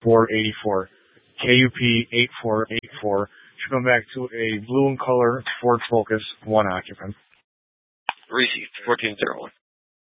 484. KUP 8484. Should come back to a blue in color Ford Focus, 1 occupant. Received, 1401.